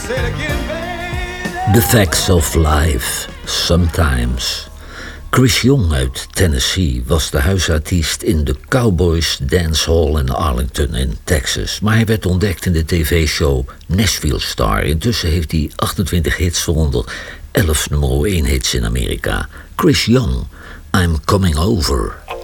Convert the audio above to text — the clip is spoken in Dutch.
The Facts of Life, Sometimes. Chris Young uit Tennessee was de huisartiest in de Cowboys Dance Hall in Arlington in Texas. Maar hij werd ontdekt in de tv-show Nashville Star. Intussen heeft hij 28 hits, waaronder 11 nummer 1 hits in Amerika. Chris Young, I'm Coming Over.